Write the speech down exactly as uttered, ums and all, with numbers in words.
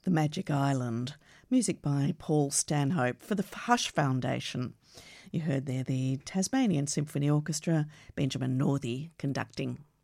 The Magic Island, music by Paul Stanhope for the Hush Foundation. You heard there the Tasmanian Symphony Orchestra, Benjamin Northey conducting.